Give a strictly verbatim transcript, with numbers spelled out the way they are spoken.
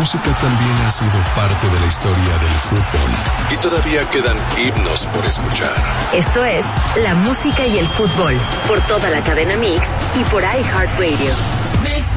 música también ha sido parte de la historia del fútbol. Y todavía quedan himnos por escuchar. Esto es La Música y el Fútbol, por toda la cadena Mix y por iHeartRadio.